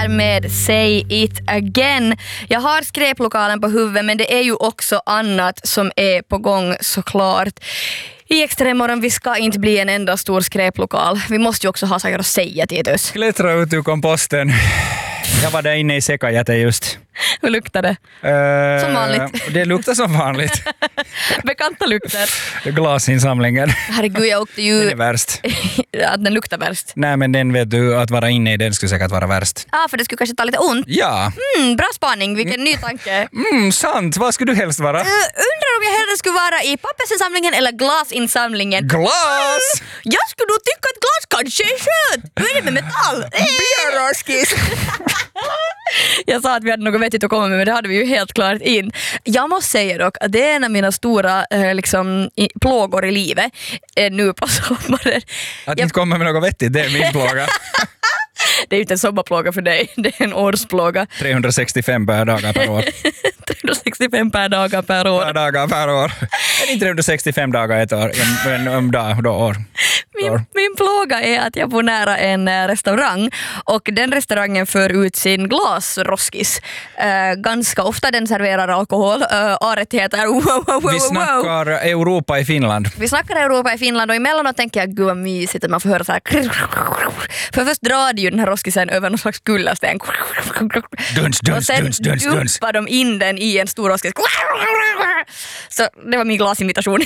här med Say It Again. Jag har skräplokalen på huvudet, men det är ju också annat som är på gång såklart. I Extremmorgon, vi ska inte bli en enda stor skräplokal. Vi måste ju också ha saker att säga till oss. Klättra ut ur komposten. Jag var där inne i sekajätet just. Hur luktar det? Som vanligt. Det luktar som vanligt. Bekanta lukter. Glasinsamlingen. Herregud, jag åkte ju... Den är värst. Att den luktar värst. Nej, men den vet du, att vara inne i den skulle säkert vara värst. För det skulle kanske ta lite ont. Ja. Bra spaning, vilken ny tanke. Sant. Vad skulle du helst vara? Undrar om jag hellre skulle vara i pappersinsamlingen eller glasinsamlingen. Glas! Jag skulle nog tycka att glas kanske är skönt. Hur är det med metall? Björraskis! Jag sa att vi hade något vettigt att komma med, men det hade vi ju helt klart in. Jag måste säga dock att det är en av mina stora plågor i livet nu på sommaren. Att inte komma med något vettigt, det är min plåga. Det är ju inte en sommarplåga för dig, det är en årsplåga. 365 per dagar per år. 365 per dagar per år. Per dagar per år. Det är inte 365 dagar ett år, en dag, då år. Min plåga är att jag bor nära en restaurang och den restaurangen för ut sin glasroskis. Ganska ofta den serverar alkohol. A-rättigheter. Vi snackar Europa i Finland. Vi snackar Europa i Finland och emellanåt tänker jag gud vad mysigt att man får höra så här. För först drar ju den här roskisen över någon slags kullersten. Duns. Och sen dumpar de in den i en stor roskis. Så det var min glasimitation.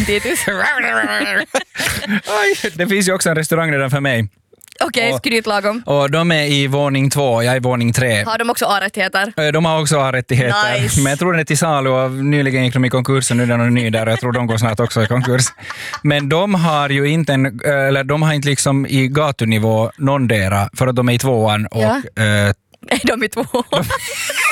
Oj, det finns ju också en restaurang redan för mig. Okej, skrytlagom. Och de är i våning 2, jag är i våning 3. Har de också A-rättigheter? De har också A-rättigheter. Nice. Men jag tror den är till salu och nyligen gick de i konkurs och nu är de ny där och jag tror de går snart också i konkurs. Men de har ju inte de har inte liksom i gatunivå någondera för att de är i 2:an och Är de i 2?